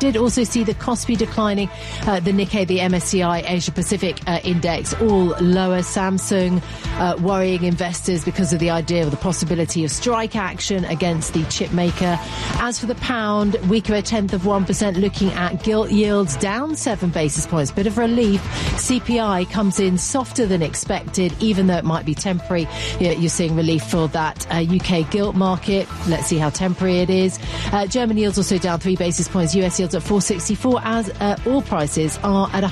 did also see the Kospi declining, the Nikkei, the MSCI Asia Pacific index, all lower. Samsung worrying investors because of the idea of the possibility of strike action against the chip maker. As for the pound, weaker 0.1%, looking at gilt yields down 7 basis points. Bit of relief. CPI comes in softer than expected, even though it might be temporary. You're seeing relief for that UK gilt market. Let's see how temporary it is. German yields also down 3 basis points. US yields at 464 as oil prices are at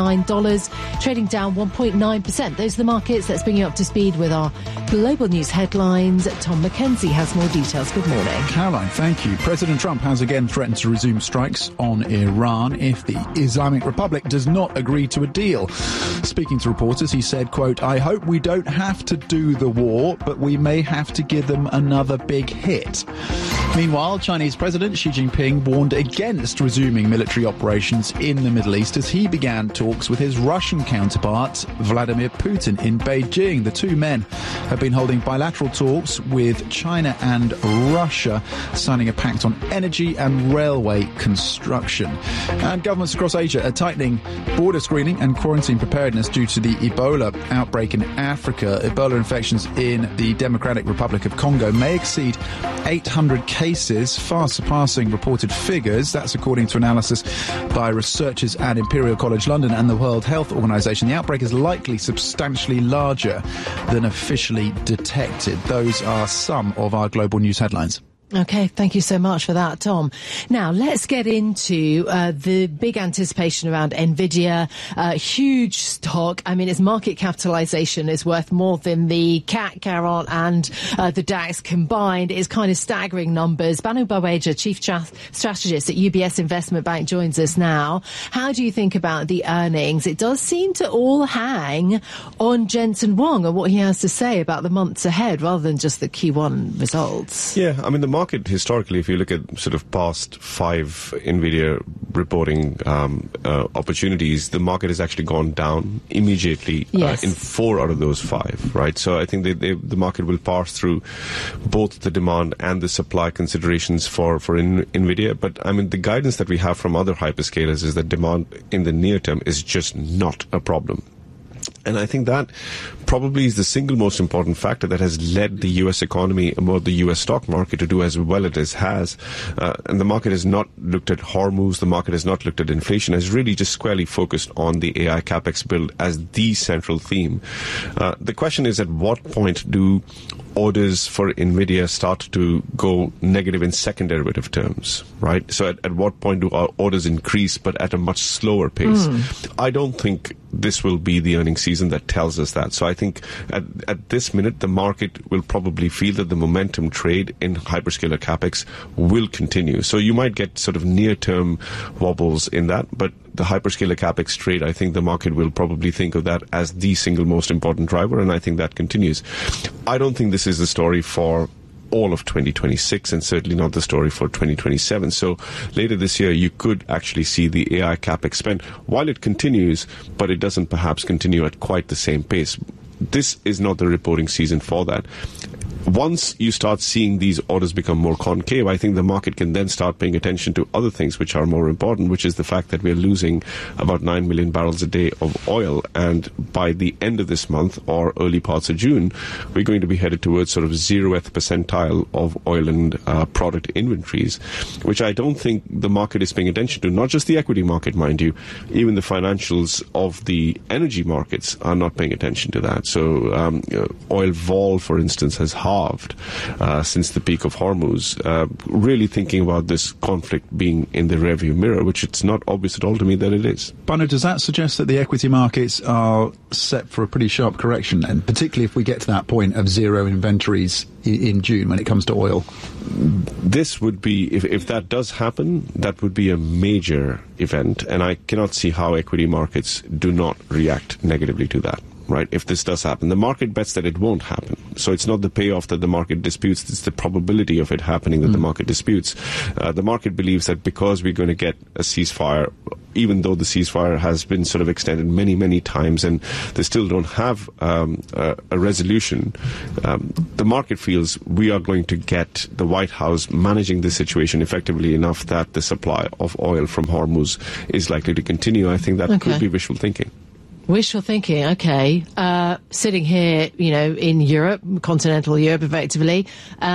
$109, trading down 1.9%. Those are the markets. Let's bring you up to speed with our global news headlines. Tom McKenzie has more details. Good morning. Caroline, thank you. President Trump has again threatened to resume strikes on Iran if the Islamic Republic does not agree to a deal. Speaking to reporters, he said, quote, "I hope we don't have to do the war, but we may have to give them another big hit." Meanwhile, Chinese President Xi Jinping warned against resuming military operations in the Middle East as he began talks with his Russian counterpart, Vladimir Putin, in Beijing. The two men have been holding bilateral talks with China and Russia, signing a pact on energy and railway construction. And governments across Asia are tightening border screening and quarantine preparedness due to the Ebola outbreak in Africa. Ebola infections in the Democratic Republic of Congo may exceed 800 cases, far surpassing reported figures. That's according to analysis by researchers at Imperial College London and the World Health Organization. The outbreak is likely substantially larger than officially detected. Those are some of our global news headlines. Okay, thank you so much for that, Tom. Now, let's get into the big anticipation around NVIDIA. Huge stock. I mean, its market capitalization is worth more than the CAC, Carol, and the DAX combined. It's kind of staggering numbers. Banu Baweja, Chief Strategist at UBS Investment Bank, joins us now. How do you think about the earnings? It does seem to all hang on Jensen Huang and what he has to say about the months ahead rather than just the Q1 results. Yeah, I mean, the market historically, if you look at sort of past 5 NVIDIA reporting opportunities, the market has actually gone down immediately in 4 out of those 5, right? So I think the market will pass through both the demand and the supply considerations for NVIDIA. But I mean, the guidance that we have from other hyperscalers is that demand in the near term is just not a problem. And I think that probably is the single most important factor that has led the U.S. economy, or the U.S. stock market, to do as well as it has. And the market has not looked at Hormuz, the market has not looked at inflation, has really just squarely focused on the AI capex build as the central theme. The question is, at what point do orders for NVIDIA start to go negative in second derivative terms, right? So at what point do our orders increase, but at a much slower pace? I don't think this will be the earnings season that tells us that. So I think at this minute, the market will probably feel that the momentum trade in hyperscaler capex will continue. So you might get sort of near-term wobbles in that, but the hyperscaler capex trade, I think the market will probably think of that as the single most important driver, and I think that continues. I don't think this is the story for all of 2026 and certainly not the story for 2027. So later this year, you could actually see the AI capex spend while it continues, but it doesn't perhaps continue at quite the same pace. This is not the reporting season for that. Once you start seeing these orders become more concave, I think the market can then start paying attention to other things which are more important, which is the fact that we're losing about 9 million barrels a day of oil. And by the end of this month or early parts of June, we're going to be headed towards sort of 0th percentile of oil and product inventories, which I don't think the market is paying attention to. Not just the equity market, mind you. Even the financials of the energy markets are not paying attention to that. So oil vol, for instance, has halved since the peak of Hormuz, really thinking about this conflict being in the rearview mirror, which it's not obvious at all to me that it is. Banu, does that suggest that the equity markets are set for a pretty sharp correction, and particularly if we get to that point of zero inventories in June when it comes to oil? This would be, if that does happen, that would be a major event, and I cannot see how equity markets do not react negatively to that. Right, if this does happen. The market bets that it won't happen. So it's not the payoff that the market disputes, it's the probability of it happening that the market disputes. The market believes that because we're going to get a ceasefire even though the ceasefire has been sort of extended many, many times and they still don't have a resolution, the market feels we are going to get the White House managing the situation effectively enough that the supply of oil from Hormuz is likely to continue. I think that could be wishful thinking. Wishful thinking, okay. Sitting here, in Europe, continental Europe, effectively,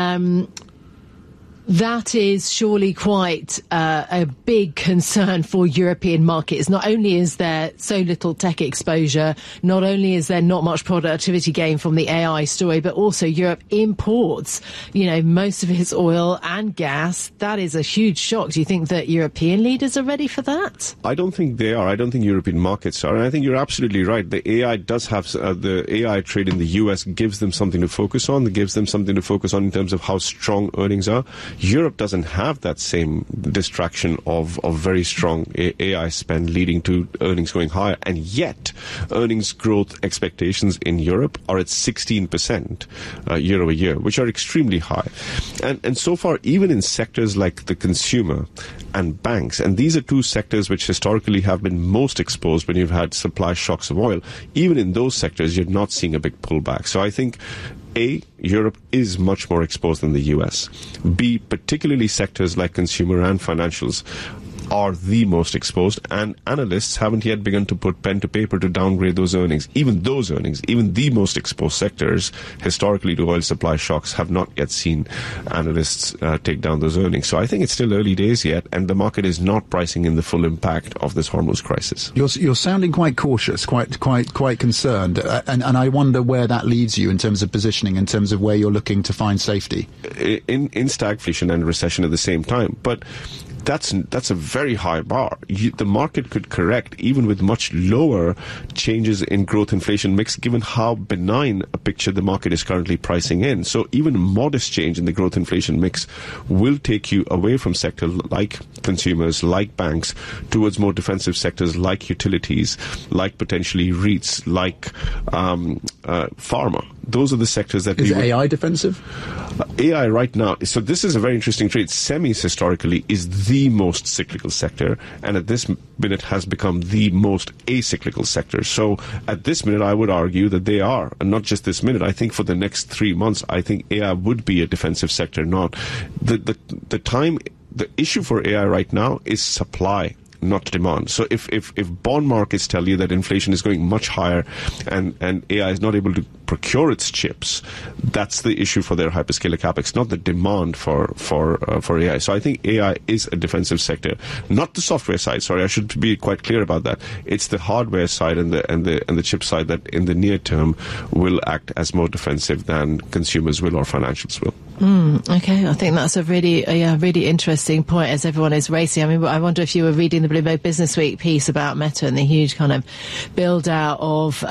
that is surely quite a big concern for European markets. Not only is there so little tech exposure, not only is there not much productivity gain from the AI story, but also Europe imports, most of its oil and gas. That is a huge shock. Do you think that European leaders are ready for that? I don't think they are. I don't think European markets are. And I think you're absolutely right. The AI does have, the AI trade in the US gives them something to focus on. It gives them something to focus on in terms of how strong earnings are. Europe doesn't have that same distraction of very strong AI spend leading to earnings going higher. And yet, earnings growth expectations in Europe are at 16% year over year, which are extremely high. And so far, even in sectors like the consumer and banks, and these are two sectors which historically have been most exposed when you've had supply shocks of oil, even in those sectors, you're not seeing a big pullback. So I think Europe is much more exposed than the US. B, particularly sectors like consumer and financials are the most exposed, and analysts haven't yet begun to put pen to paper to downgrade those earnings. Even those earnings, even the most exposed sectors historically to oil supply shocks, have not yet seen analysts take down those earnings. So I think it's still early days yet, and the market is not pricing in the full impact of this Hormuz crisis. You're sounding quite cautious, quite concerned, and I wonder where that leaves you in terms of positioning, in terms of where you're looking to find safety. In stagflation and recession at the same time, but that's a very high bar. The market could correct even with much lower changes in growth inflation mix, given how benign a picture the market is currently pricing in. So even a modest change in the growth inflation mix will take you away from sectors like consumers, like banks, towards more defensive sectors like utilities, like potentially REITs, like pharma. Those are the sectors that... Is AI defensive? AI right now... So this is a very interesting trade. Semis historically is the most cyclical sector, and at this minute has become the most acyclical sector. So at this minute, I would argue that they are. And not just this minute. I think for the next 3 months, I think AI would be a defensive sector. Not the issue for AI right now is supply, not demand. So if bond markets tell you that inflation is going much higher and AI is not able to procure its chips, that's the issue for their hyperscaler capex, not the demand for AI. So I think AI is a defensive sector, not the software side. Sorry, I should be quite clear about that. It's the hardware side and the chip side that in the near term will act as more defensive than consumers will or financials will. Okay, I think that's a really interesting point as everyone is racing. I mean, I wonder if you were reading the Bloomberg Business Week piece about Meta and the huge kind of build out of,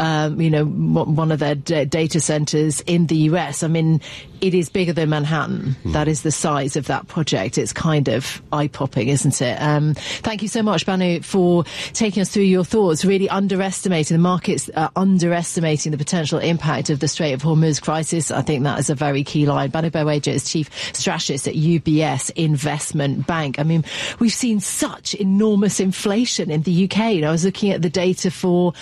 one of their data centers in the US. I mean, it is bigger than Manhattan. That is the size of that project. It's kind of eye-popping, isn't it? Thank you so much, Banu, for taking us through your thoughts, really underestimating the markets, underestimating the potential impact of the Strait of Hormuz crisis. I think that is a very key line. Banu Baweja is Chief Strategist at UBS Investment Bank. I mean, we've seen such enormous inflation in the UK. I was looking at the data for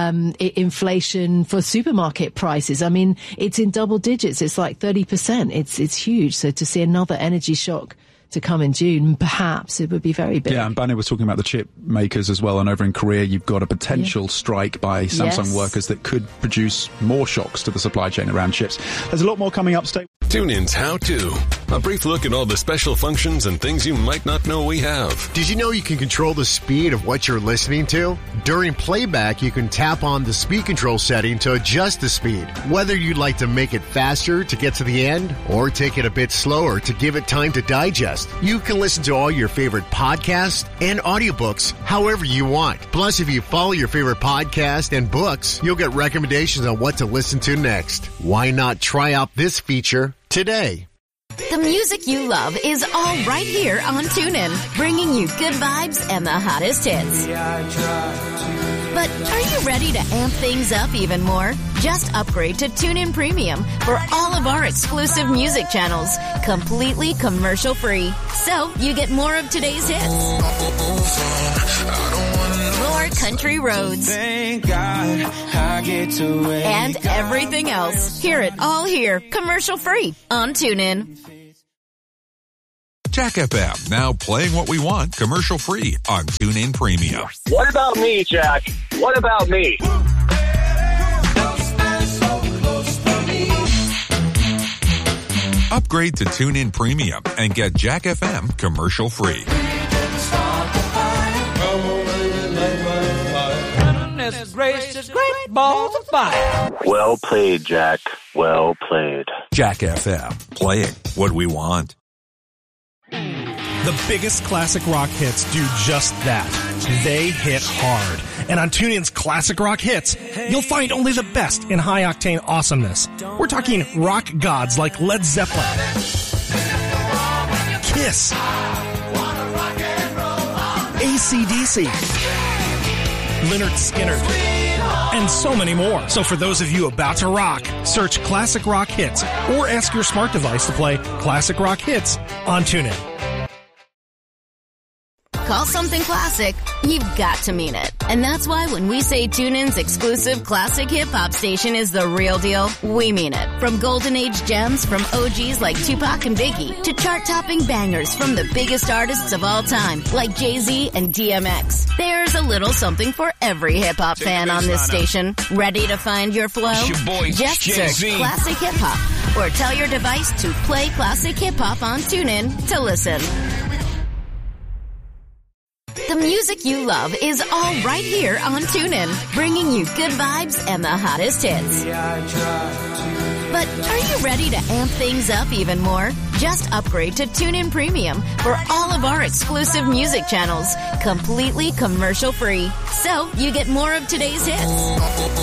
inflation for supermarket prices. I mean, it's in double digits. It's like 30%. It's huge. So to see another energy shock to come in June, perhaps it would be very big. Yeah, and Banu was talking about the chip makers as well, and over in Korea you've got a potential strike by Samsung workers that could produce more shocks to the supply chain around chips. There's a lot more coming up. Stay. TuneIn's How To. A brief look at all the special functions and things you might not know we have. Did you know you can control the speed of what you're listening to? During playback, you can tap on the speed control setting to adjust the speed. Whether you'd like to make it faster to get to the end or take it a bit slower to give it time to digest, you can listen to all your favorite podcasts and audiobooks however you want. Plus, if you follow your favorite podcast and books, you'll get recommendations on what to listen to next. Why not try out this feature today? The music you love is all right here on TuneIn, bringing you good vibes and the hottest hits. But are you ready to amp things up even more? Just upgrade to TuneIn Premium for all of our exclusive music channels, completely commercial free. So you get more of today's hits. country roads. Thank God I get to wake And everything else. Hear it all here, commercial free on TuneIn. Jack FM, now playing what we want, commercial free on TuneIn Premium. What about me, Jack? What about me? Upgrade to TuneIn Premium and get Jack FM commercial free. Well played, Jack. Well played. Jack FM, playing what we want. The biggest classic rock hits do just that. They hit hard. And on TuneIn's Classic Rock Hits, you'll find only the best in high-octane awesomeness. We're talking rock gods like Led Zeppelin, Kiss, AC/DC, Lynyrd Skynyrd, and so many more. So for those of you about to rock, search Classic Rock Hits or ask your smart device to play Classic Rock Hits on TuneIn. Call something classic, you've got to mean it. And that's why when we say TuneIn's exclusive classic hip-hop station is the real deal, we mean it. From golden age gems from OGs like Tupac and Biggie to chart-topping bangers from the biggest artists of all time like Jay-Z and DMX. There's a little something for every hip-hop fan on this station. Ready to find your flow? Just search Classic Hip-Hop or tell your device to play Classic Hip-Hop on TuneIn to listen. The music you love is all right here on TuneIn, bringing you good vibes and the hottest hits. But are you ready to amp things up even more? Just upgrade to TuneIn Premium for all of our exclusive music channels, completely commercial free. So you get more of today's hits,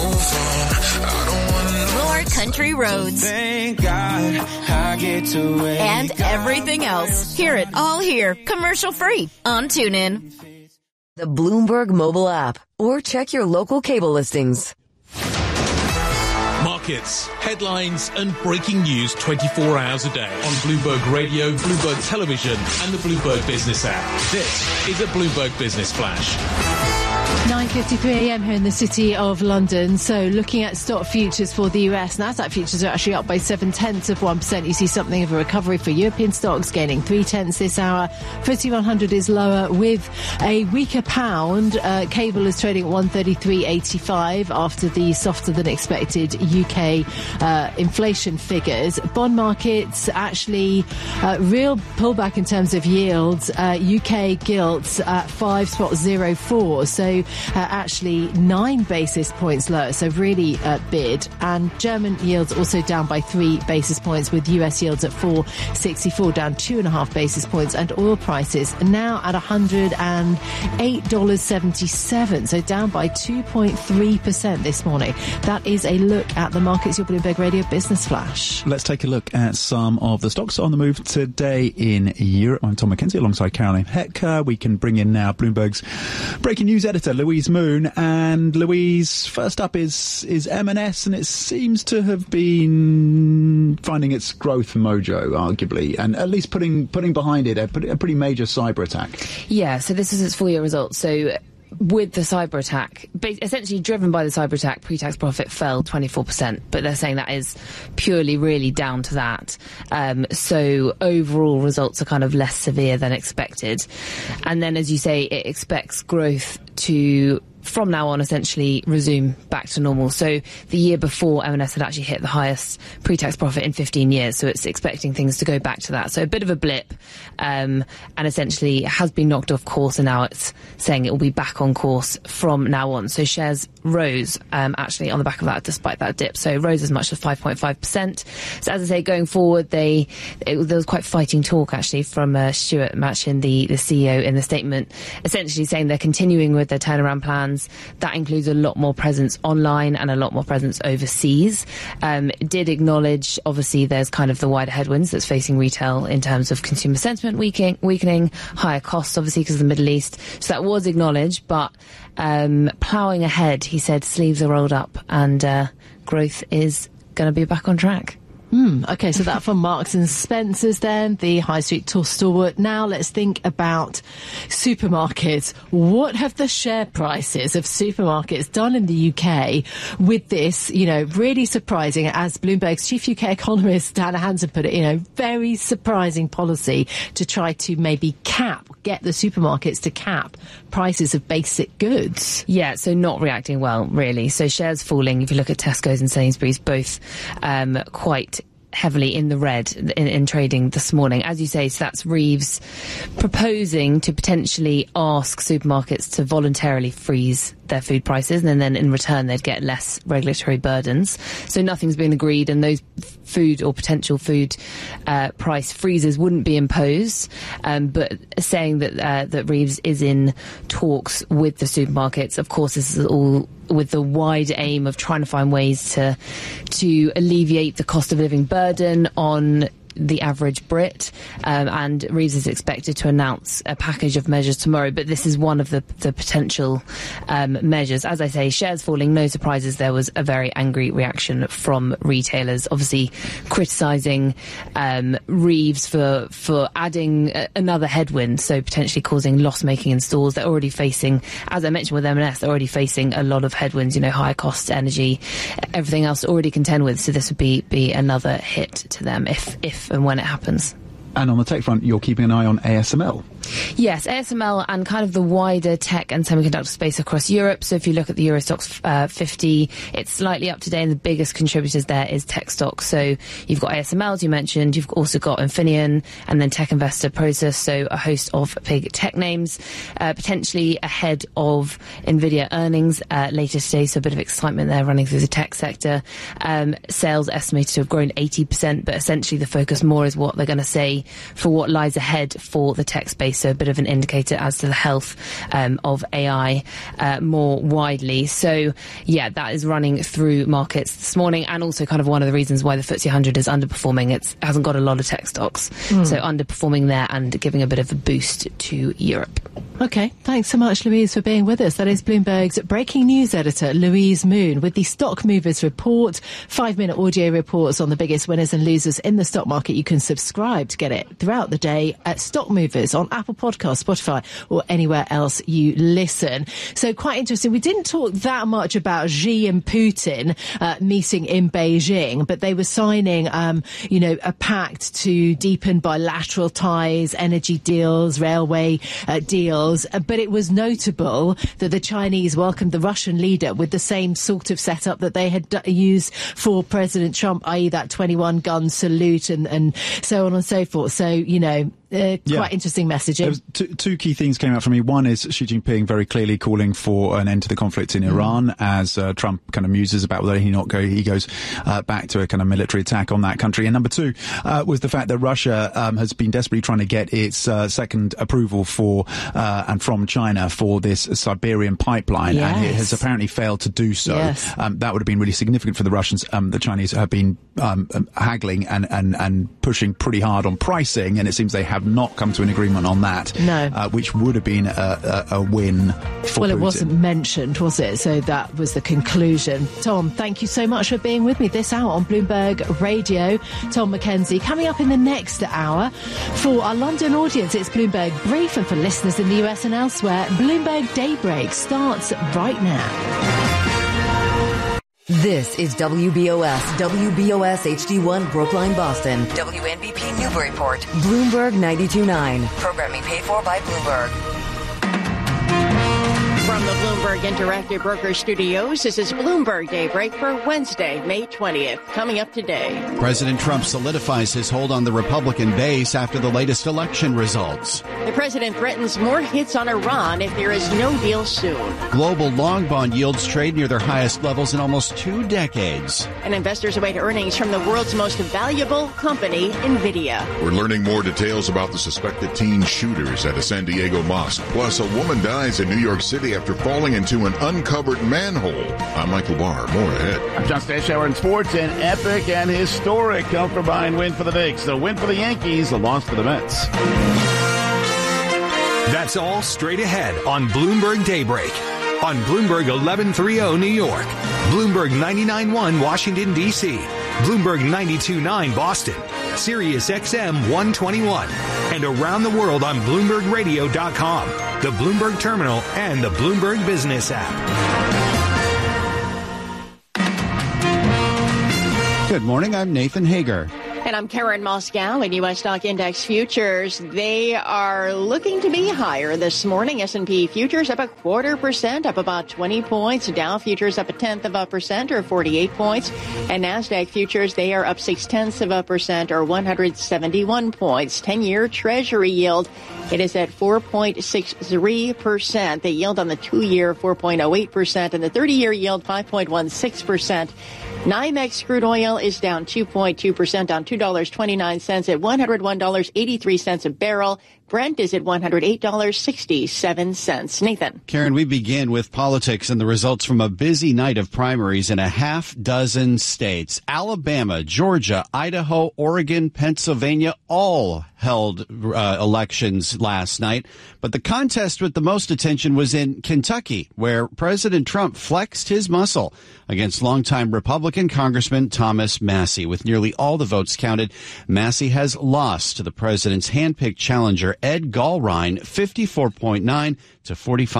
more country roads, Thank God I get to wake and everything else. Hear it all here, commercial free on TuneIn. The Bloomberg mobile app, or check your local cable listings. Markets, headlines and breaking news 24 hours a day on Bloomberg Radio, Bloomberg Television and the Bloomberg Business app. This is a Bloomberg Business Flash. 9:53 a.m. here in the city of London. So looking at stock futures for the US, Nasdaq futures are actually up by 0.7%. You see something of a recovery for European stocks, gaining 0.3 this hour. FTSE 100 is lower with a weaker pound. Cable is trading at 133.85 after the softer than expected UK inflation figures. Bond markets actually real pullback in terms of yields. UK gilts at 5.04. So actually 9 basis points lower, so really bid. And German yields also down by 3 basis points, with US yields at 4.64, down 2.5 basis points. And oil prices now at $108.77, so down by 2.3% this morning. That is a look at the markets. Your Bloomberg Radio Business Flash. Let's take a look at some of the stocks on the move today in Europe. I'm Tom McKenzie alongside Caroline Heck. We can bring in now Bloomberg's breaking news editor, Louise Moon. And Louise, first up is M&S, and it seems to have been finding its growth mojo, arguably, and at least putting behind it a pretty major cyber attack. Yeah, so this is its full year results. So with the cyber attack, essentially driven by the cyber attack, pre-tax profit fell 24%, but they're saying that is purely really down to that. So overall results are kind of less severe than expected. And then, as you say, it expects growth to, from now on, essentially resume back to normal. So the year before, M&S had actually hit the highest pre-tax profit in 15 years. So it's expecting things to go back to that. So a bit of a blip, and essentially it has been knocked off course, and now it's saying it will be back on course from now on. So shares rose, actually on the back of that, despite that dip. So rose as much as 5.5%. So as I say, going forward, there was quite fighting talk actually from Stuart Machin, the CEO, in the statement, essentially saying they're continuing with their turnaround plans. That includes a lot more presence online and a lot more presence overseas. Did acknowledge, obviously, there's kind of the wider headwinds that's facing retail in terms of consumer sentiment weakening, higher costs, obviously, because of the Middle East. So that was acknowledged, but ploughing ahead, he said, sleeves are rolled up and growth is going to be back on track. Okay, so that from Marks and Spencer's then, the high street stalwart. Now let's think about supermarkets. What have the share prices of supermarkets done in the UK with this, really surprising, as Bloomberg's chief UK economist Hannah Hansen put it, very surprising policy to try to maybe get the supermarkets to cap prices of basic goods? Yeah, so not reacting well, really. So shares falling, if you look at Tesco's and Sainsbury's, both quite heavily in the red in trading this morning. As you say, so that's Reeves proposing to potentially ask supermarkets to voluntarily freeze their food prices, and then in return they'd get less regulatory burdens. So nothing's been agreed, and those food or potential food price freezes wouldn't be imposed, but saying that Reeves is in talks with the supermarkets. Of course, this is all with the wide aim of trying to find ways to alleviate the cost of living burden on the average Brit, and Reeves is expected to announce a package of measures tomorrow, but this is one of the potential measures. As I say, shares falling, no surprises. There was a very angry reaction from retailers, obviously criticising Reeves for adding another headwind, so potentially causing loss-making in stores. They're already facing, as I mentioned with M&S, they're already facing a lot of headwinds, higher costs, energy, everything else to already contend with, so this would be another hit to them if and when it happens. And on the tech front, you're keeping an eye on ASML. Yes, ASML and kind of the wider tech and semiconductor space across Europe. So if you look at the Eurostoxx 50, it's slightly up today, and the biggest contributors there is tech stocks. So you've got ASML, as you mentioned, you've also got Infineon, and then tech investor Prosus, so a host of big tech names, potentially ahead of Nvidia earnings later today, so a bit of excitement there running through the tech sector. Sales estimated to have grown 80%, but essentially the focus more is what they're going to say for what lies ahead for the tech space. So a bit of an indicator as to the health of AI more widely. So yeah, that is running through markets this morning, and also kind of one of the reasons why the FTSE 100 is underperforming. It hasn't got a lot of tech stocks, so underperforming there and giving a bit of a boost to Europe. Okay, thanks so much, Louise, for being with us. That is Bloomberg's breaking news editor, Louise Moon, with the Stock Movers Report, 5-minute audio reports on the biggest winners and losers in the stock market. You can subscribe to get it throughout the day at Stock Movers on Apple Podcasts, Spotify, or anywhere else you listen. So quite interesting. We didn't talk that much about Xi and Putin meeting in Beijing, but they were signing, a pact to deepen bilateral ties, energy deals, railway deals. But it was notable that the Chinese welcomed the Russian leader with the same sort of setup that they had used for President Trump, i.e. that 21-gun salute and so on and so forth. So, quite interesting messaging. Two key things came out from me. One is Xi Jinping very clearly calling for an end to the conflict in Iran, as Trump kind of muses about whether he goes back to a kind of military attack on that country. And number two was the fact that Russia has been desperately trying to get its second approval for and from China for this Siberian pipeline, and it has apparently failed to do so. Yes. That would have been really significant for the Russians. The Chinese have been haggling and pushing pretty hard on pricing, and it seems they have not come to an agreement on that. No. Which would have been a win for Putin. It wasn't mentioned, was it? So that was the conclusion. Tom, thank you so much for being with me this hour on Bloomberg Radio. Tom McKenzie. Coming up in the next hour, for our London audience, it's Bloomberg Brief, and for listeners in the US and elsewhere, Bloomberg Daybreak starts right now. This is WBOS HD1 Brookline, Boston. WNBP Newburyport. Bloomberg 92.9. Programming paid for by Bloomberg. From the Bloomberg Interactive Broker Studios, this is Bloomberg Daybreak for Wednesday, May 20th. Coming up today. President Trump solidifies his hold on the Republican base after the latest election results. The president threatens more hits on Iran if there is no deal soon. Global long bond yields trade near their highest levels in almost 2 decades. And investors await earnings from the world's most valuable company, NVIDIA. We're learning more details about the suspected teen shooters at a San Diego mosque. Plus, a woman dies in New York City after falling into an uncovered manhole. I'm Michael Barr. More ahead. I'm John Stashower in sports. An epic and historic come-from-behind win for the Knicks. A win for the Yankees, a loss for the Mets. That's all straight ahead on Bloomberg Daybreak. On Bloomberg 1130 New York, Bloomberg 99.1 Washington, D.C., Bloomberg 92.9 Boston, Sirius XM 121, and around the world on BloombergRadio.com, the Bloomberg Terminal, and the Bloomberg Business app. Good morning, I'm Nathan Hager. And I'm Karen Moscow. In U.S. stock index futures, they are looking to be higher this morning. S&P futures up 0.25%, up about 20 points. Dow futures up 0.1% or 48 points. And NASDAQ futures, they are up 0.6% or 171 points. 10-year Treasury yield, it is at 4.63%. The yield on the 2-year, 4.08%, and the 30-year yield, 5.16%. NYMEX crude oil is down 2.2% on $2.29 at $101.83 a barrel. Brent is at $108.67. Nathan. Karen, we begin with politics and the results from a busy night of primaries in a half dozen states. Alabama, Georgia, Idaho, Oregon, Pennsylvania all held elections last night. But the contest with the most attention was in Kentucky, where President Trump flexed his muscle against longtime Republican Congressman Thomas Massie. With nearly all the votes counted, Massie has lost to the president's handpicked challenger, Ed Gallrein, 54.9 to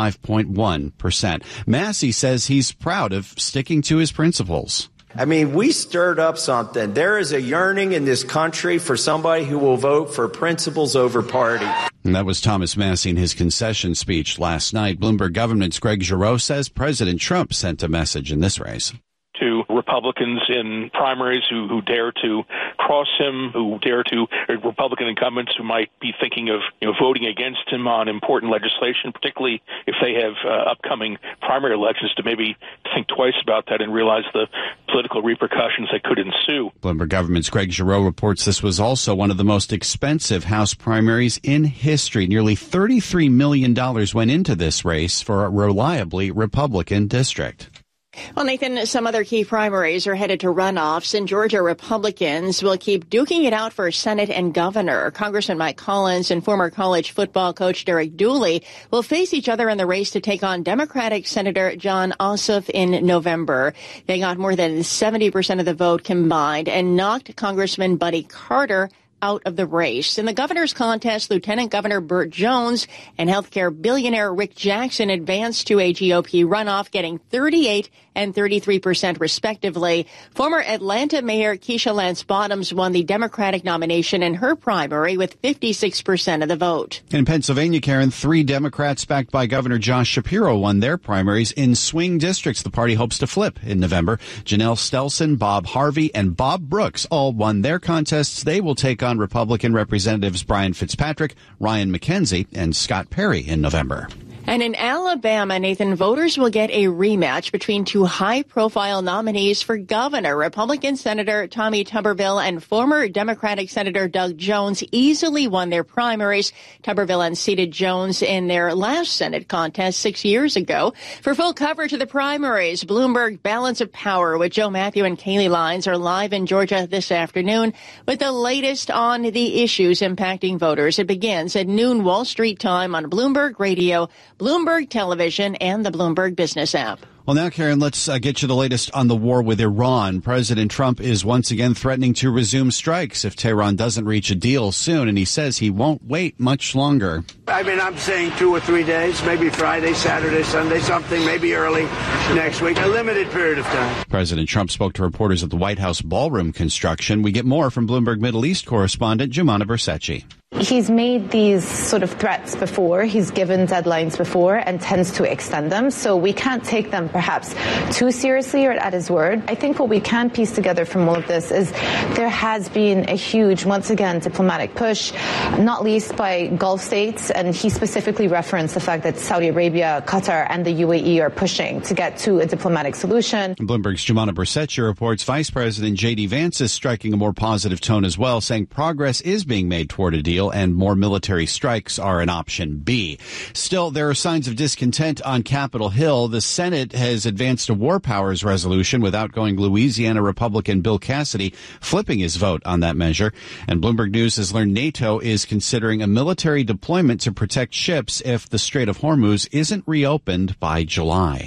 45.1%. Massie says he's proud of sticking to his principles. I mean, we stirred up something. There is a yearning in this country for somebody who will vote for principles over party. And that was Thomas Massie in his concession speech last night. Bloomberg Government's Greg Giroux says President Trump sent a message in this race to Republicans in primaries who dare to cross him, who dare to Republican incumbents who might be thinking of voting against him on important legislation, particularly if they have upcoming primary elections, to maybe think twice about that and realize the political repercussions that could ensue. Bloomberg Government's Greg Giroux reports this was also one of the most expensive House primaries in history. Nearly $33 million went into this race for a reliably Republican district. Well, Nathan, some other key primaries are headed to runoffs. In Georgia, Republicans will keep duking it out for Senate and governor. Congressman Mike Collins and former college football coach Derek Dooley will face each other in the race to take on Democratic Senator Jon Ossoff in November. They got more than 70% of the vote combined and knocked Congressman Buddy Carter out of the race. In the governor's contest, Lieutenant Governor Burt Jones and healthcare billionaire Rick Jackson advanced to a GOP runoff, getting 38 and 33% respectively. Former Atlanta Mayor Keisha Lance Bottoms won the Democratic nomination in her primary with 56% of the vote. In Pennsylvania, Karen, 3 Democrats backed by Governor Josh Shapiro won their primaries in swing districts the party hopes to flip in November. Janelle Stelson, Bob Harvey, and Bob Brooks all won their contests. They will take on Republican Representatives Brian Fitzpatrick, Ryan McKenzie, and Scott Perry in November. And in Alabama, Nathan, voters will get a rematch between 2 high-profile nominees for governor. Republican Senator Tommy Tuberville and former Democratic Senator Doug Jones easily won their primaries. Tuberville unseated Jones in their last Senate contest 6 years ago. For full coverage of the primaries, Bloomberg Balance of Power with Joe Matthew and Kaylee Lines are live in Georgia this afternoon with the latest on the issues impacting voters. It begins at noon Wall Street time on Bloomberg Radio, Bloomberg Television, and the Bloomberg Business app. Well, now, Karen, let's get you the latest on the war with Iran. President Trump is once again threatening to resume strikes if Tehran doesn't reach a deal soon, and he says he won't wait much longer. I mean, I'm saying 2 or 3 days, maybe Friday, Saturday, Sunday, something, maybe early next week, a limited period of time. President Trump spoke to reporters at the White House ballroom construction. We get more from Bloomberg Middle East correspondent Jumana Bersecci. He's made these sort of threats before, he's given deadlines before and tends to extend them, so we can't take them perhaps too seriously or at his word. I think what we can piece together from all of this is there has been a huge, once again, diplomatic push, not least by Gulf states, and he specifically referenced the fact that Saudi Arabia, Qatar, and the UAE are pushing to get to a diplomatic solution. Bloomberg's Jumana Bersecci reports Vice President J.D. Vance is striking a more positive tone as well, saying progress is being made toward a deal and more military strikes are an option B. Still, there are signs of discontent on Capitol Hill. The Senate has advanced a war powers resolution with outgoing Louisiana Republican Bill Cassidy flipping his vote on that measure. And Bloomberg News has learned NATO is considering a military deployment to protect ships if the Strait of Hormuz isn't reopened by July.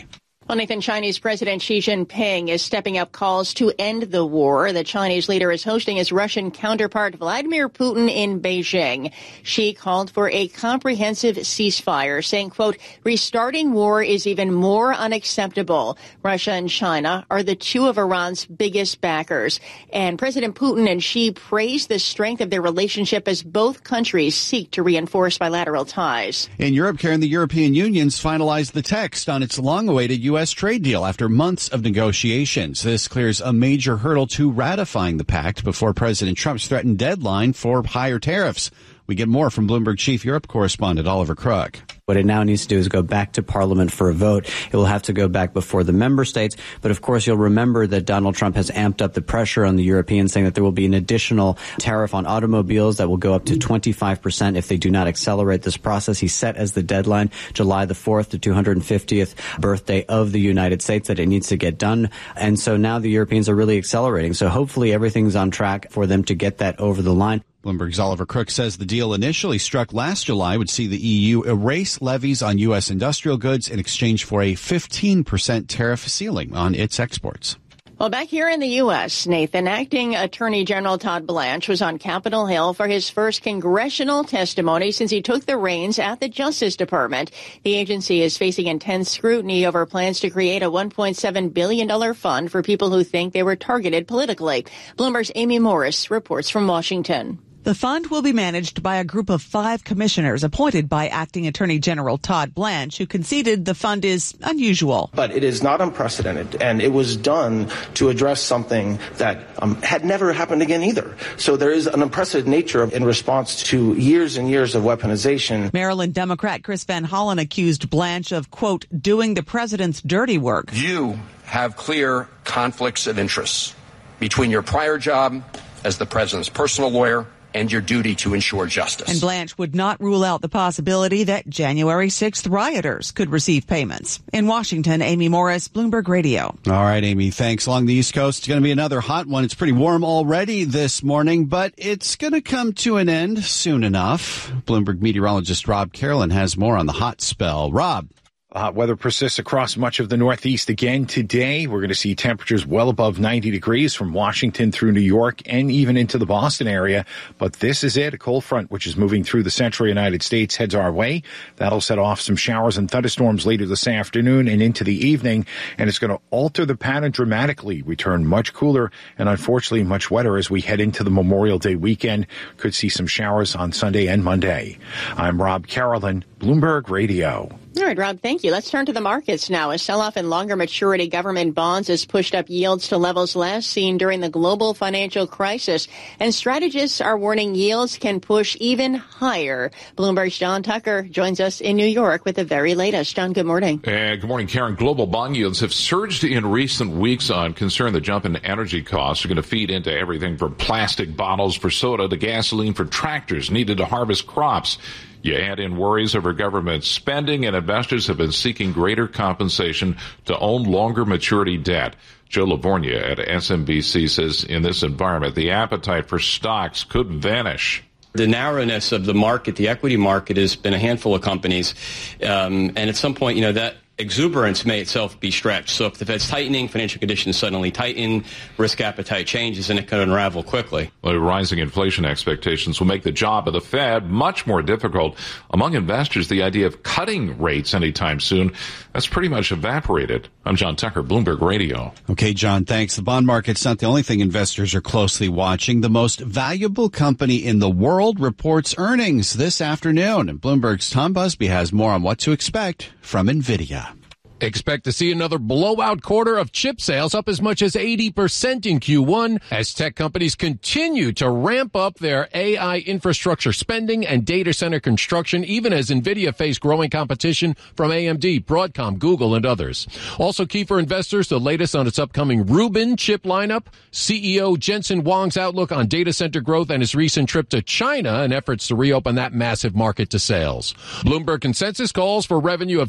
Well, Nathan, Chinese President Xi Jinping is stepping up calls to end the war. The Chinese leader is hosting his Russian counterpart Vladimir Putin in Beijing. Xi called for a comprehensive ceasefire, saying, quote, restarting war is even more unacceptable. Russia and China are the two of Iran's biggest backers. And President Putin and Xi praised the strength of their relationship as both countries seek to reinforce bilateral ties. In Europe, Karen, the European Union's finalized the text on its long-awaited U.S. trade deal after months of negotiations. This clears a major hurdle to ratifying the pact before President Trump's threatened deadline for higher tariffs. We get more from Bloomberg Chief Europe correspondent Oliver Crook. What it now needs to do is go back to Parliament for a vote. It will have to go back before the member states. But of course, you'll remember that Donald Trump has amped up the pressure on the Europeans, saying that there will be an additional tariff on automobiles that will go up to 25% if they do not accelerate this process. He set as the deadline July the 4th, the 250th birthday of the United States, that it needs to get done. And so now the Europeans are really accelerating. So hopefully everything's on track for them to get that over the line. Bloomberg's Oliver Crook says the deal initially struck last July would see the EU erase levies on U.S. industrial goods in exchange for a 15% tariff ceiling on its exports. Well, back here in the U.S., Nathan, Acting Attorney General Todd Blanche was on Capitol Hill for his first congressional testimony since he took the reins at the Justice Department. The agency is facing intense scrutiny over plans to create a $1.7 billion fund for people who think they were targeted politically. Bloomberg's Amy Morris reports from Washington. The fund will be managed by a group of 5 commissioners appointed by Acting Attorney General Todd Blanche, who conceded the fund is unusual. But it is not unprecedented, and it was done to address something that had never happened again either. So there is an unprecedented nature in response to years and years of weaponization. Maryland Democrat Chris Van Hollen accused Blanche of, quote, doing the president's dirty work. You have clear conflicts of interests between your prior job as the president's personal lawyer and your duty to ensure justice. And Blanche would not rule out the possibility that January 6th rioters could receive payments. In Washington, Amy Morris, Bloomberg Radio. All right, Amy, thanks. Along the East Coast, it's going to be another hot one. It's pretty warm already this morning, but it's going to come to an end soon enough. Bloomberg meteorologist Rob Carolyn has more on the hot spell. Rob. Hot weather persists across much of the Northeast again today. We're going to see temperatures well above 90 degrees from Washington through New York and even into the Boston area. But this is it. A cold front, which is moving through the central United States, heads our way. That'll set off some showers and thunderstorms later this afternoon and into the evening. And it's going to alter the pattern dramatically. We turn much cooler and unfortunately much wetter as we head into the Memorial Day weekend. Could see some showers on Sunday and Monday. I'm Rob Carolyn, Bloomberg Radio. All right, Rob, thank you. Let's turn to the markets now. A sell-off in longer maturity government bonds has pushed up yields to levels last seen during the global financial crisis. And strategists are warning yields can push even higher. Bloomberg's John Tucker joins us in New York with the very latest. John, good morning. Good morning, Karen. Global bond yields have surged in recent weeks on concern the jump in energy costs are going to feed into everything from plastic bottles for soda to gasoline for tractors needed to harvest crops. You add in worries over government spending, and investors have been seeking greater compensation to own longer maturity debt. Joe Lavorgna at SMBC says in this environment, the appetite for stocks could vanish. The narrowness of the market, the equity market, has been a handful of companies. And at some point, that exuberance may itself be stretched. So if the Fed's tightening, financial conditions suddenly tighten, risk appetite changes, and it can unravel quickly. Well, rising inflation expectations will make the job of the Fed much more difficult. Among investors, the idea of cutting rates anytime soon, that's pretty much evaporated. I'm John Tucker, Bloomberg Radio. Okay, John, thanks. The bond market's not the only thing investors are closely watching. The most valuable company in the world reports earnings this afternoon. And Bloomberg's Tom Busby has more on what to expect from NVIDIA. Expect to see another blowout quarter of chip sales, up as much as 80% in Q1 as tech companies continue to ramp up their AI infrastructure spending and data center construction, even as NVIDIA faced growing competition from AMD, Broadcom, Google, and others. Also key for investors, the latest on its upcoming Rubin chip lineup, CEO Jensen Huang's outlook on data center growth, and his recent trip to China and efforts to reopen that massive market to sales. Bloomberg consensus calls for revenue of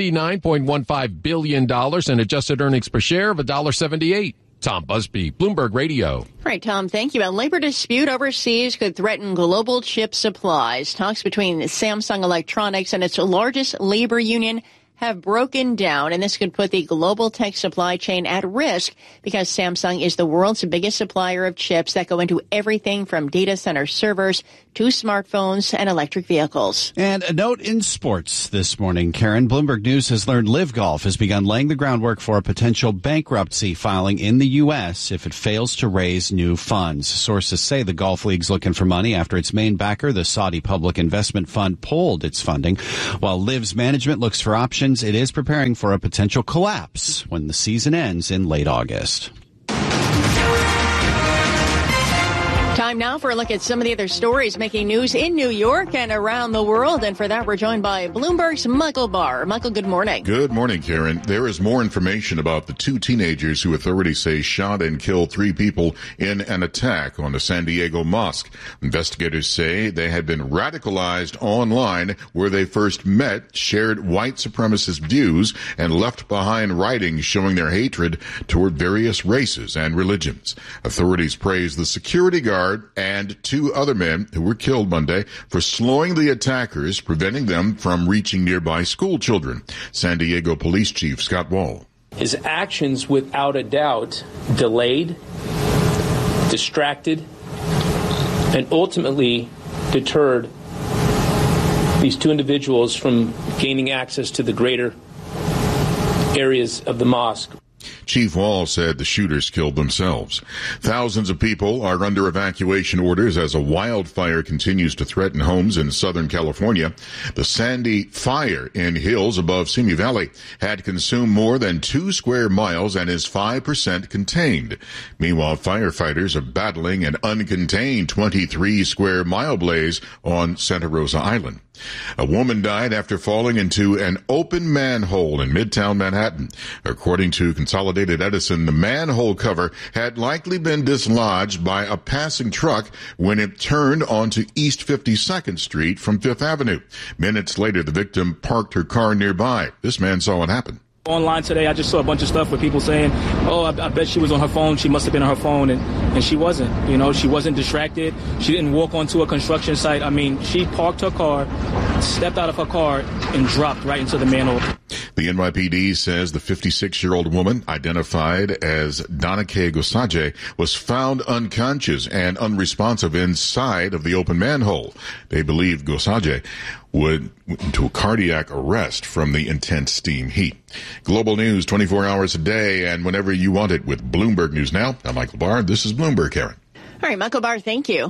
$79.15 billion and adjusted earnings per share of $1.78. Tom Busby, Bloomberg Radio. All right, Tom, thank you. A labor dispute overseas could threaten global chip supplies. Talks between Samsung Electronics and its largest labor union have broken down, and this could put the global tech supply chain at risk because Samsung is the world's biggest supplier of chips that go into everything from data center servers to smartphones and electric vehicles. And a note in sports this morning, Karen. Bloomberg News has learned Live Golf has begun laying the groundwork for a potential bankruptcy filing in the U.S. if it fails to raise new funds. Sources say the golf league's looking for money after its main backer, the Saudi Public Investment Fund, pulled its funding. While Live's management looks for options, it is preparing for a potential collapse when the season ends in late August. Time now for a look at some of the other stories making news in New York and around the world. And for that, we're joined by Bloomberg's Michael Barr. Michael, good morning. Good morning, Karen. There is more information about the two teenagers who authorities say shot and killed 3 people in an attack on a San Diego mosque. Investigators say they had been radicalized online where they first met, shared white supremacist views, and left behind writings showing their hatred toward various races and religions. Authorities praise the security guard and 2 other men who were killed Monday for slowing the attackers, preventing them from reaching nearby school children. San Diego Police Chief Scott Wall. His actions, without a doubt, delayed, distracted, and ultimately deterred these 2 individuals from gaining access to the greater areas of the mosque. Chief Wall said the shooters killed themselves. Thousands of people are under evacuation orders as a wildfire continues to threaten homes in Southern California. The Sandy fire in hills above Simi Valley had consumed more than 2 square miles and is 5% contained. Meanwhile, firefighters are battling an uncontained 23 square mile blaze on Santa Rosa Island. A woman died after falling into an open manhole in Midtown Manhattan. According to Consolidated Edison, the manhole cover had likely been dislodged by a passing truck when it turned onto East 52nd Street from Fifth Avenue. Minutes later, the victim parked her car nearby. This man saw what happened. Online today, I just saw a bunch of stuff with people saying, oh, I bet she was on her phone. She must have been on her phone. And she wasn't. You know, she wasn't distracted. She didn't walk onto a construction site. I mean, she parked her car, stepped out of her car, and dropped right into the manhole. The NYPD says the 56-year-old woman, identified as Donike Gosaje, was found unconscious and unresponsive inside of the open manhole. They believe Gosaje went into a cardiac arrest from the intense steam heat. Global news 24 hours a day and whenever you want it with Bloomberg News Now. I'm Michael Barr. This is Bloomberg, Karen. All right, Michael Barr, thank you.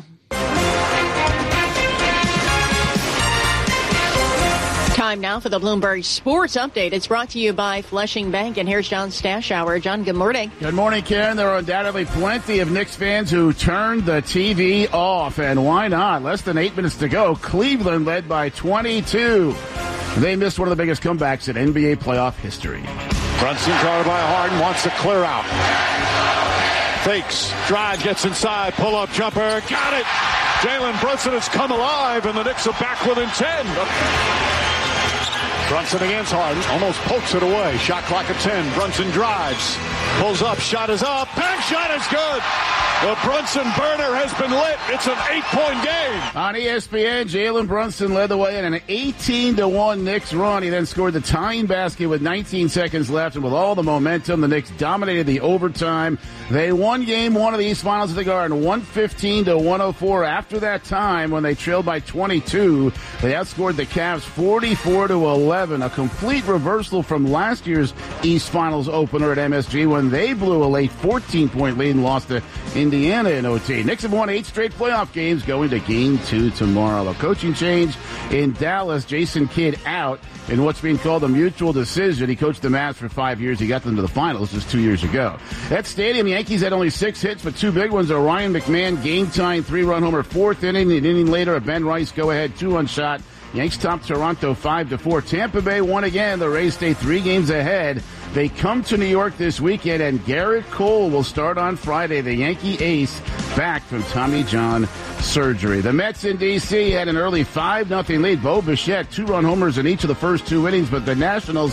Time now for the Bloomberg Sports Update. It's brought to you by Flushing Bank. And here's John Stashower. John, good morning. Good morning, Karen. There are undoubtedly plenty of Knicks fans who turned the TV off. And why not? Less than 8 minutes to go. Cleveland led by 22. They missed one of the biggest comebacks in NBA playoff history. Brunson guarded by Harden, wants to clear out. Fakes, drive, gets inside, pull-up jumper, got it! Jalen Brunson has come alive, and the Knicks are back within 10. Brunson against Harden, almost pokes it away. Shot clock at 10. Brunson drives, pulls up, shot is up, bank shot is good. The Brunson burner has been lit. It's an 8-point game. On ESPN, Jalen Brunson led the way in an 18-1 Knicks run. He then scored the tying basket with 19 seconds left, and with all the momentum, the Knicks dominated the overtime. They won Game 1 of the East Finals at the Garden, 115-104. After that time, when they trailed by 22, they outscored the Cavs 44-11, a complete reversal from last year's East Finals opener at MSG when they blew a late 14-point lead and lost to Indiana in OT. Knicks have won 8 straight playoff games, going to Game 2 tomorrow. A coaching change in Dallas. Jason Kidd out in what's being called a mutual decision. He coached the Mavs for 5 years. He got them to the finals just 2 years ago. At Stadium, Yankees had only 6 hits, but 2 big ones. A Ryan McMahon game-tying 3-run homer, 4th inning. An inning later, a Ben Rice go-ahead 2-run shot. Yanks top Toronto 5-4. Tampa Bay won again. The Rays stay 3 games ahead. They come to New York this weekend, and Garrett Cole will start on Friday. The Yankee ace back from Tommy John surgery. The Mets in D.C. had an early 5-0 lead. Bo Bichette, 2-run homers in each of the first 2 innings, but the Nationals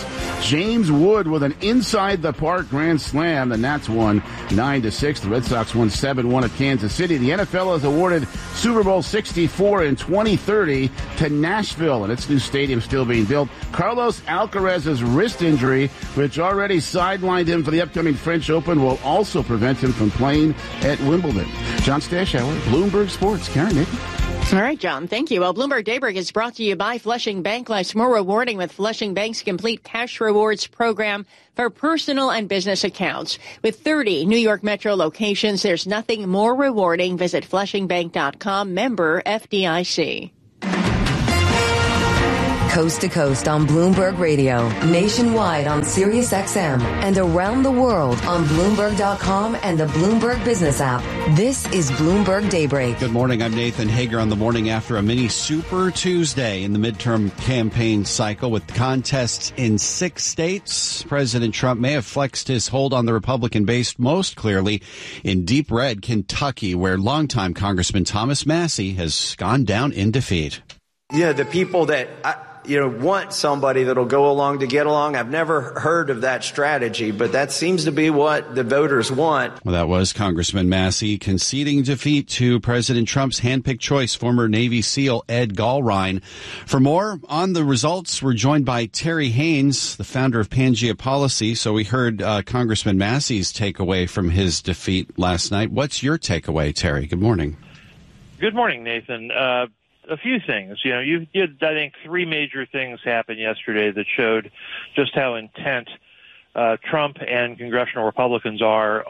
James Wood with an inside-the-park grand slam. The Nats won 9-6. The Red Sox won 7-1 at Kansas City. The NFL has awarded Super Bowl 64 in 2030 to Nashville, and its new stadium still being built. Carlos Alcaraz's wrist injury, which already sidelined him for the upcoming French Open, will also prevent him from playing at Wimbledon. John Stashower, Bloomberg Sports. Karen, Nick. All right, John. Thank you. Well, Bloomberg Daybreak is brought to you by Flushing Bank. Life's more rewarding with Flushing Bank's complete cash rewards program for personal and business accounts. With 30 New York Metro locations, there's nothing more rewarding. Visit FlushingBank.com, member FDIC. Coast to coast on Bloomberg Radio, nationwide on Sirius XM, and around the world on Bloomberg.com and the Bloomberg Business app. This is Bloomberg Daybreak. Good morning. I'm Nathan Hager on the morning after a mini Super Tuesday in the midterm campaign cycle with contests in 6 states. President Trump may have flexed his hold on the Republican base most clearly in deep red Kentucky, where longtime Congressman Thomas Massie has gone down in defeat. Yeah, the people that want somebody that'll go along to get along. I've never heard of that strategy, but that seems to be what the voters want. Well, that was Congressman Massie conceding defeat to President Trump's handpicked choice, former Navy SEAL Ed Gallrein. For more on the results, we're joined by Terry Haynes, the founder of Pangea Policy. So we heard Congressman Massie's takeaway from his defeat last night. What's your takeaway, Terry? Good morning. Good morning, Nathan. A few things. You did, I think, 3 major things happen yesterday that showed just how intent Trump and congressional Republicans are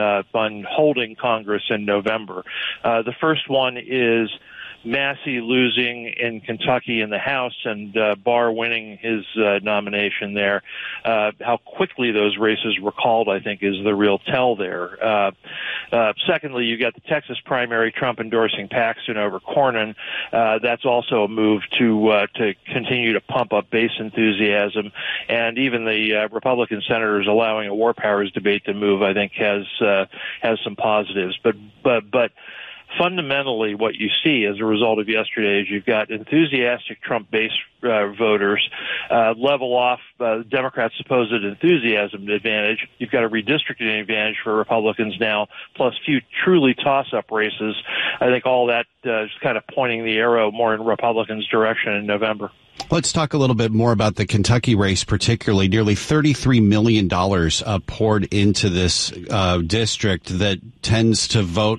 on holding Congress in November. The first one is Massie losing in Kentucky in the House and Barr winning his nomination there. How quickly those races were called, I think, is the real tell there. Secondly, you got the Texas primary, Trump endorsing Paxton over Cornyn. That's also a move to continue to pump up base enthusiasm. And even the Republican senators allowing a war powers debate to move, I think, has some positives. But fundamentally, what you see as a result of yesterday is you've got enthusiastic Trump base voters level off Democrats' supposed enthusiasm advantage. You've got a redistricting advantage for Republicans now, plus few truly toss-up races. I think all that is kind of pointing the arrow more in Republicans' direction in November. Let's talk a little bit more about the Kentucky race, particularly. Nearly $33 million poured into this district that tends to vote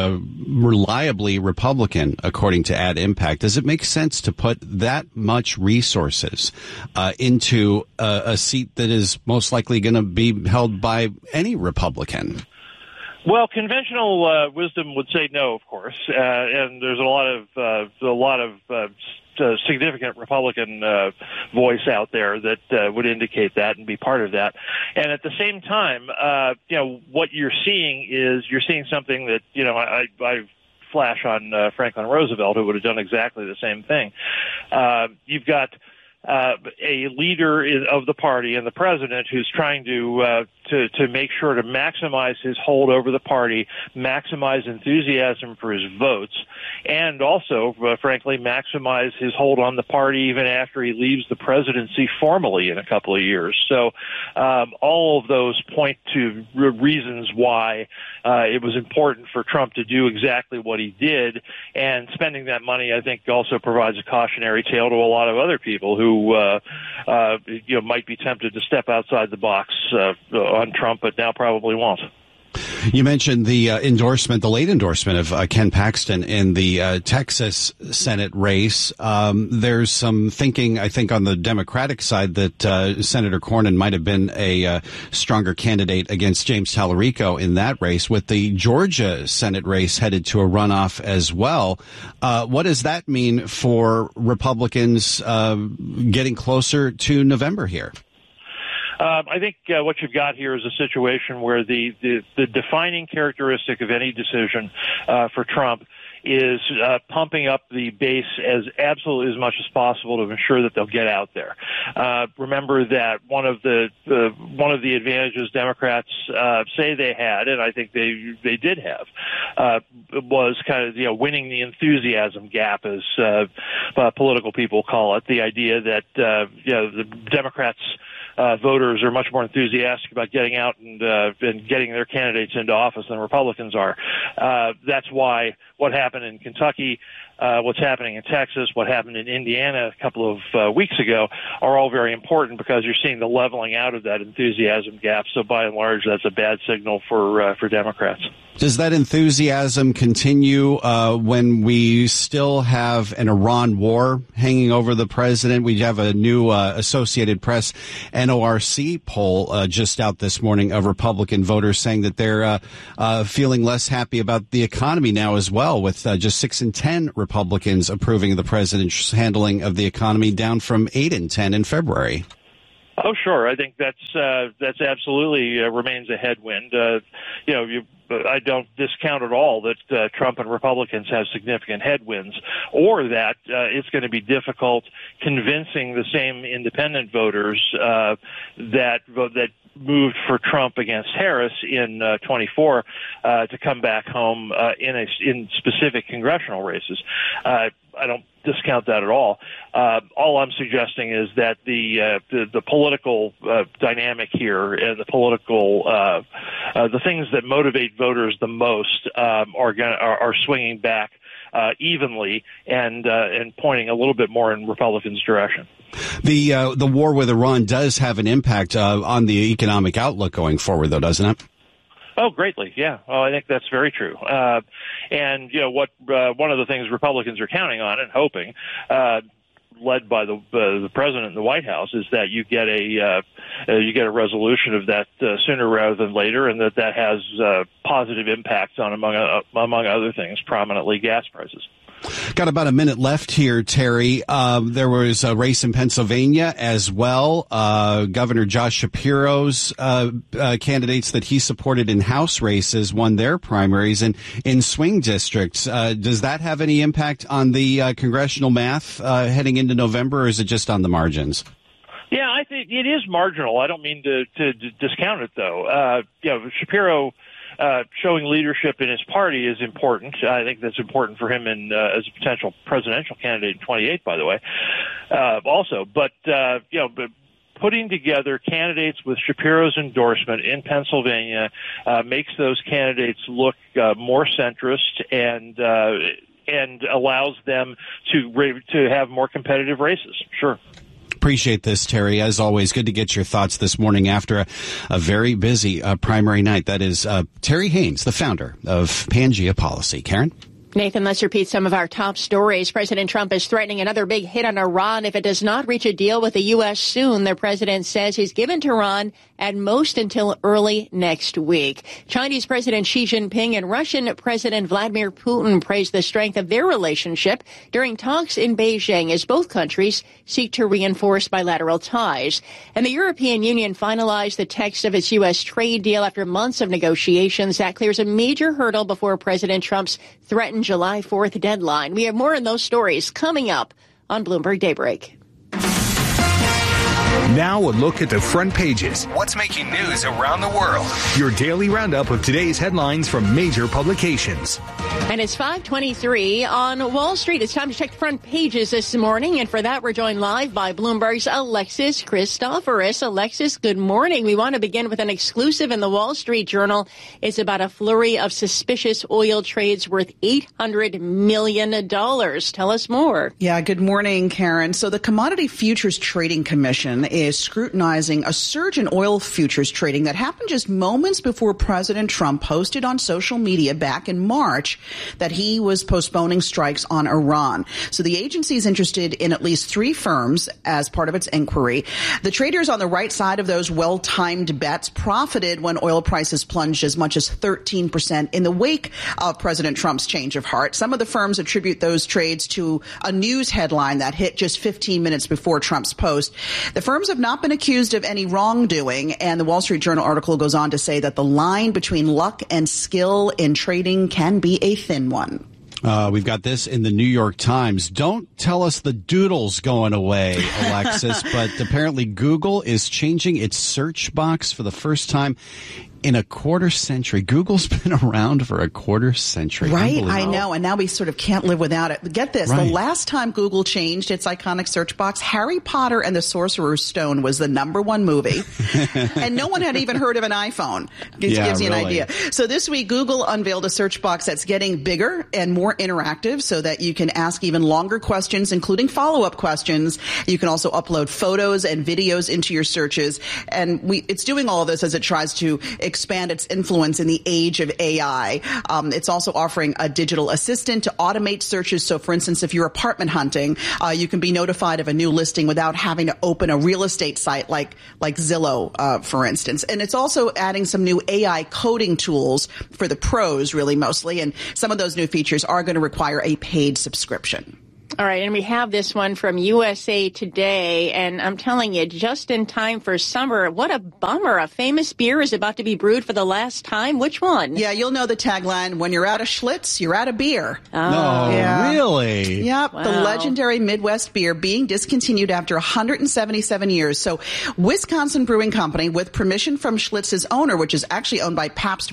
reliably Republican, according to Ad Impact. Does it make sense to put that much resources into a seat that is most likely going to be held by any Republican? Well, conventional wisdom would say no, of course, and there's a lot of significant Republican voice out there that would indicate that and be part of that. And at the same time, what you're seeing something that I flash on Franklin Roosevelt, who would have done exactly the same thing. You've got a leader of the party and the president who's trying to make sure to maximize his hold over the party, maximize enthusiasm for his votes, and also, frankly, maximize his hold on the party even after he leaves the presidency formally in a couple of years. So all of those point to reasons why it was important for Trump to do exactly what he did, and spending that money, I think, also provides a cautionary tale to a lot of other people who might be tempted to step outside the box on Trump, but now probably won't. You mentioned the late endorsement of Ken Paxton in the Texas Senate race. There's some thinking, I think, on the Democratic side that Senator Cornyn might have been a stronger candidate against James Tallarico in that race, with the Georgia Senate race headed to a runoff as well. What does that mean for Republicans getting closer to November here? I think what you've got here is a situation where the defining characteristic of any decision for Trump is pumping up the base as absolutely as much as possible to ensure that they'll get out there. Remember that one of the advantages Democrats say they had, and I think they did have, was kind of winning the enthusiasm gap, as political people call it. The idea that the Democrats voters are much more enthusiastic about getting out and getting their candidates into office than Republicans are. That's why what happened in Kentucky, what's happening in Texas, what happened in Indiana a couple of weeks ago are all very important, because you're seeing the leveling out of that enthusiasm gap. So by and large, that's a bad signal for Democrats. Does that enthusiasm continue when we still have an Iran war hanging over the president? We have a new Associated Press NORC poll just out this morning of Republican voters saying that they're feeling less happy about the economy now as well, with just 6 in 10 Republicans approving of the president's handling of the economy, down from 8 in 10 in February. Oh, sure. I think that's absolutely remains a headwind. I don't discount at all that Trump and Republicans have significant headwinds, or that it's going to be difficult convincing the same independent voters that moved for Trump against Harris in 24 to come back home in specific congressional races. I don't discount that at all. All I'm suggesting is that the political dynamic here and the political the things that motivate voters the most are swinging back evenly and pointing a little bit more in Republicans' direction. The war with Iran does have an impact on the economic outlook going forward, though, doesn't it? Oh, greatly, yeah. Oh, I think that's very true. And what one of the things Republicans are counting on and hoping, led by the president and the White House, is that you get a resolution of that sooner rather than later, and that has positive impacts on, among other things, prominently gas prices. Got about a minute left here, Terry. There was a race in Pennsylvania as well. Governor Josh Shapiro's candidates that he supported in House races won their primaries in swing districts. Does that have any impact on the congressional math heading into November, or is it just on the margins? Yeah, I think it is marginal. I don't mean to discount it, though. Shapiro showing leadership in his party is important. I think that's important for him as a potential presidential candidate in 28, by the way, also. But putting together candidates with Shapiro's endorsement in Pennsylvania makes those candidates look more centrist and allows them to have more competitive races. Sure. Appreciate this, Terry. As always, good to get your thoughts this morning after a very busy primary night. That is Terry Haynes, the founder of Pangea Policy. Karen? Nathan, let's repeat some of our top stories. President Trump is threatening another big hit on Iran if it does not reach a deal with the U.S. soon. The president says he's given Tehran at most until early next week. Chinese President Xi Jinping and Russian President Vladimir Putin praised the strength of their relationship during talks in Beijing as both countries seek to reinforce bilateral ties. And the European Union finalized the text of its U.S. trade deal after months of negotiations. That clears a major hurdle before President Trump's threatened July 4th deadline. We have more on those stories coming up on Bloomberg Daybreak. Now a look at the front pages. What's making news around the world? Your daily roundup of today's headlines from major publications. And it's 5:23 on Wall Street. It's time to check the front pages this morning. And for that, we're joined live by Bloomberg's Alexis Christoforous. Alexis, good morning. We want to begin with an exclusive in the Wall Street Journal. It's about a flurry of suspicious oil trades worth $800 million. Tell us more. Yeah, good morning, Karen. So the Commodity Futures Trading Commission is scrutinizing a surge in oil futures trading that happened just moments before President Trump posted on social media back in March that he was postponing strikes on Iran. So the agency is interested in at least 3 firms as part of its inquiry. The traders on the right side of those well-timed bets profited when oil prices plunged as much as 13% in the wake of President Trump's change of heart. Some of the firms attribute those trades to a news headline that hit just 15 minutes before Trump's post. The firms have not been accused of any wrongdoing, and the Wall Street Journal article goes on to say that the line between luck and skill in trading can be a thin one. We've got this in the New York Times. Don't tell us the doodle's going away, Alexis, but apparently Google is changing its search box for the first time In a quarter century. Google's been around for a quarter century. Right, I know. And now we sort of can't live without it. Get this. Right. The last time Google changed its iconic search box, Harry Potter and the Sorcerer's Stone was the #1 movie. And no one had even heard of an iPhone. It gives you an idea. So this week, Google unveiled a search box that's getting bigger and more interactive so that you can ask even longer questions, including follow-up questions. You can also upload photos and videos into your searches. And it's doing all of this as it tries to expand its influence in the age of AI. It's also offering a digital assistant to automate searches. So, for instance, if you're apartment hunting, you can be notified of a new listing without having to open a real estate site like Zillow, for instance. And it's also adding some new AI coding tools for the pros, really, mostly. And some of those new features are going to require a paid subscription. All right, and we have this one from USA Today, and I'm telling you, just in time for summer, what a bummer. A famous beer is about to be brewed for the last time. Which one? Yeah, you'll know the tagline, when you're out of Schlitz, you're out of beer. Oh. No, really? Yep, wow. The legendary Midwest beer being discontinued after 177 years. So Wisconsin Brewing Company, with permission from Schlitz's owner, which is actually owned by Pabst